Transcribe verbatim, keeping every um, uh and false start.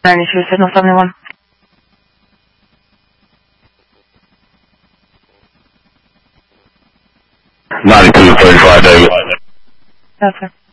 Any issue, signal seventy-one. ninety-two thirty-five, David. Yes, sir.